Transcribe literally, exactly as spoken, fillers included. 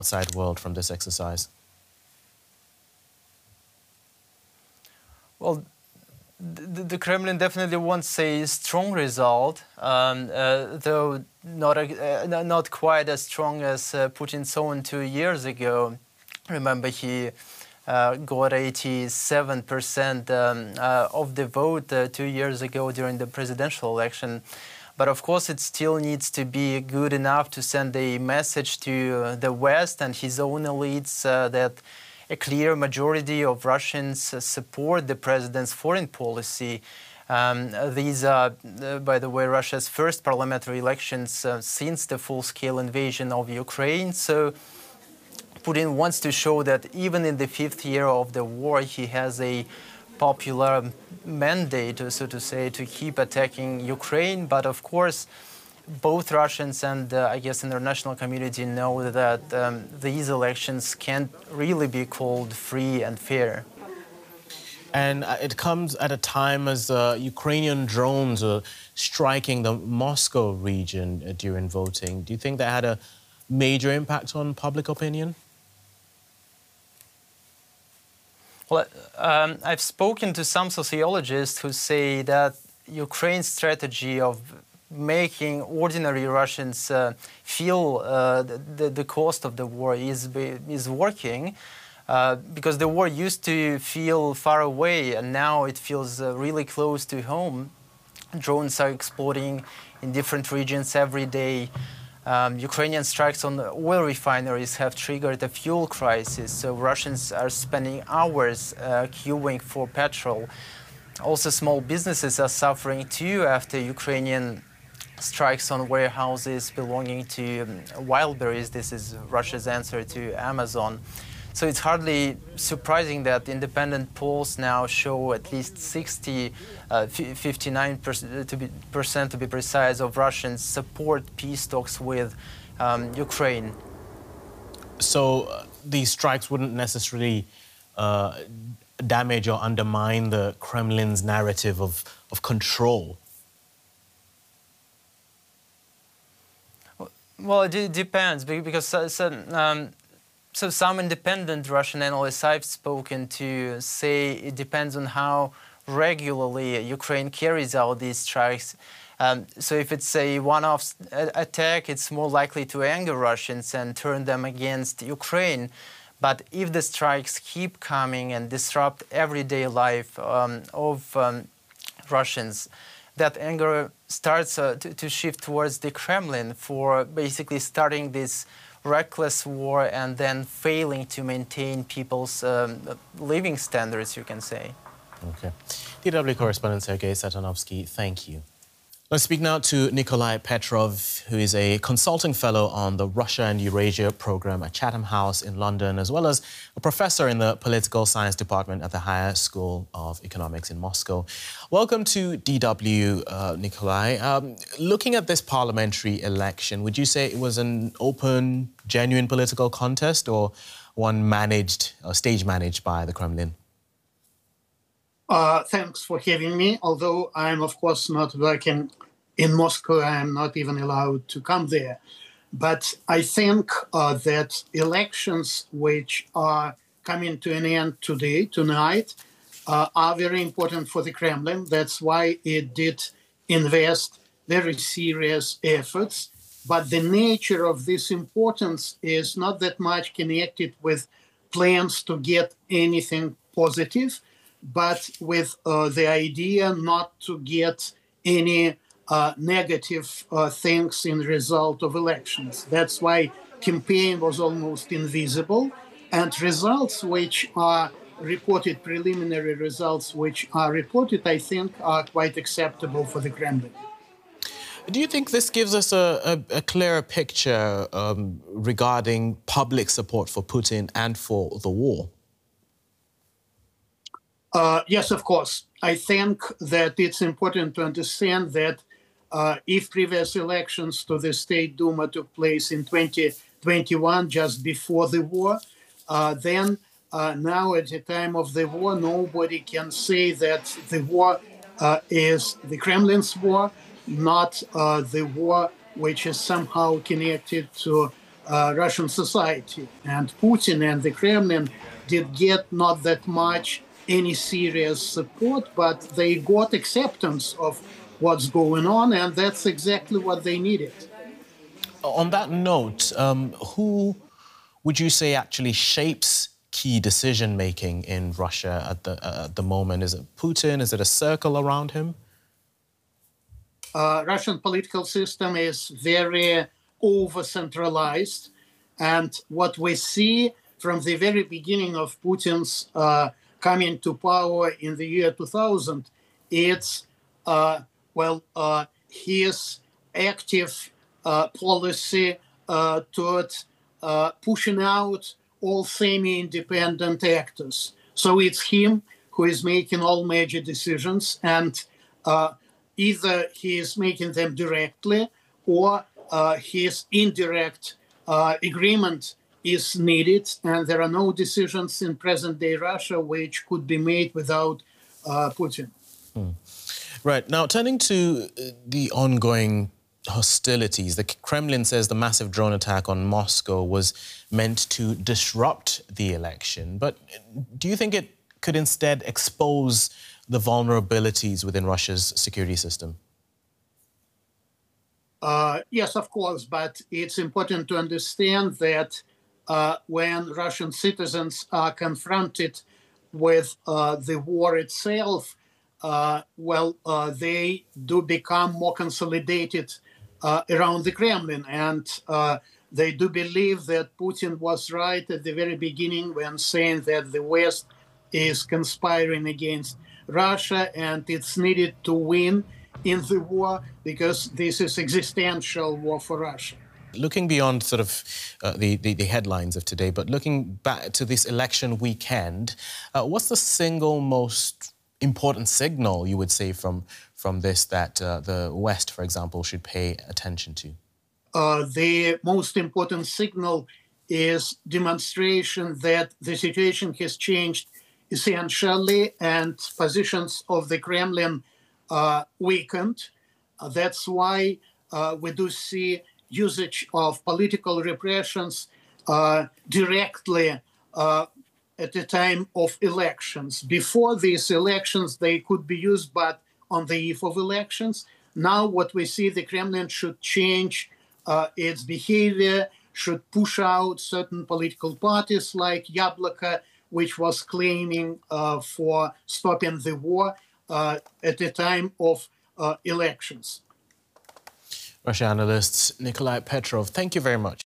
outside world from this exercise? Well, the, the Kremlin definitely wants a strong result, um, uh, though not a, uh, not quite as strong as uh, Putin's own two years ago. Remember, he uh, got eighty-seven percent um, uh, of the vote uh, two years ago during the presidential election. But of course, it still needs to be good enough to send a message to uh, the West and his own elites uh, that a clear majority of Russians uh, support the president's foreign policy. Um, these are, uh, by the way, Russia's first parliamentary elections uh, since the full-scale invasion of Ukraine. So Putin wants to show that even in the fifth year of the war, he has a popular mandate, so to say, to keep attacking Ukraine. But of course, both Russians and, uh, I guess, international community know that um, these elections can't really be called free and fair. And it comes at a time as uh, Ukrainian drones are striking the Moscow region uh, during voting. Do you think that had a major impact on public opinion? Well, um, I've spoken to some sociologists who say that Ukraine's strategy of making ordinary Russians uh, feel uh, the, the cost of the war is, is working. Uh, because the war used to feel far away, and now it feels uh, really close to home. Drones are exploding in different regions every day. Um, Ukrainian strikes on oil refineries have triggered a fuel crisis, so Russians are spending hours uh, queuing for petrol. Also, small businesses are suffering too after Ukrainian strikes on warehouses belonging to um, Wildberries. This is Russia's answer to Amazon. So it's hardly surprising that independent polls now show at least sixty, uh, fifty-nine percent to be, percent to be precise of Russians support peace talks with um, Ukraine. So uh, these strikes wouldn't necessarily uh, damage or undermine the Kremlin's narrative of, of control? Well, it depends, because so, so, um, so some independent Russian analysts I've spoken to say it depends on how regularly Ukraine carries out these strikes. Um, so if it's a one-off attack, it's more likely to anger Russians and turn them against Ukraine. But if the strikes keep coming and disrupt everyday life um, of um, Russians, that anger starts uh, to, to shift towards the Kremlin for basically starting this reckless war and then failing to maintain people's um, living standards, you can say. Okay. D W correspondent Sergei Satanovsky, thank you. Let's speak now to Nikolai Petrov, who is a consulting fellow on the Russia and Eurasia program at Chatham House in London, as well as a professor in the political science department at the Higher School of Economics in Moscow. Welcome to D W, uh, Nikolai. Um, looking at this parliamentary election, would you say it was an open, genuine political contest or one managed, or stage managed by the Kremlin? Uh, thanks for having me. Although I'm, of course, not working in Moscow, I'm not even allowed to come there. But I think uh, that elections which are coming to an end today, tonight, uh, are very important for the Kremlin. That's why it did invest very serious efforts. But the nature of this importance is not that much connected with plans to get anything positive, but with uh, the idea not to get any uh, negative uh, things in the result of elections. That's why campaign was almost invisible, and results which are reported, preliminary results which are reported, I think are quite acceptable for the Kremlin. Do you think this gives us a, a, a clearer picture um, regarding public support for Putin and for the war? Uh, yes, of course. I think that it's important to understand that uh, if previous elections to the State Duma took place in twenty twenty-one, just before the war, uh, then uh, now at the time of the war, nobody can say that the war uh, is the Kremlin's war, not uh, the war which is somehow connected to uh, Russian society. And Putin and the Kremlin did get not that much any serious support, but they got acceptance of what's going on, and that's exactly what they needed. On that note, um, who would you say actually shapes key decision-making in Russia at the, uh, at the moment? Is it Putin? Is it a circle around him? Uh, Russian political system is very over-centralized, and what we see from the very beginning of Putin's uh, coming to power in the year two thousand, it's, uh, well, uh, his active uh, policy uh, toward uh, pushing out all semi-independent actors. So it's him who is making all major decisions, and uh, either he is making them directly or uh, his indirect uh, agreement is needed, and there are no decisions in present-day Russia which could be made without uh, Putin. Hmm. Right. Now, turning to the ongoing hostilities, the Kremlin says the massive drone attack on Moscow was meant to disrupt the election. But do you think it could instead expose the vulnerabilities within Russia's security system? Uh, yes, of course, but it's important to understand that uh, when Russian citizens are confronted with uh, the war itself, uh, well, uh, they do become more consolidated uh, around the Kremlin, and uh, they do believe that Putin was right at the very beginning when saying that the West is conspiring against Russia and it's needed to win in the war because this is existential war for Russia. Looking beyond sort of uh, the, the, the headlines of today, but looking back to this election weekend, uh, what's the single most important signal you would say from, from this that uh, the West, for example, should pay attention to? Uh, the most important signal is demonstration that the situation has changed essentially and positions of the Kremlin uh, weakened. Uh, that's why uh, we do see usage of political repressions uh, directly uh, at the time of elections. Before these elections, they could be used, but on the eve of elections. Now what we see, the Kremlin should change uh, its behavior, should push out certain political parties like Yabloko, which was claiming uh, for stopping the war uh, at the time of uh, elections. Russia analyst Nikolai Petrov, thank you very much.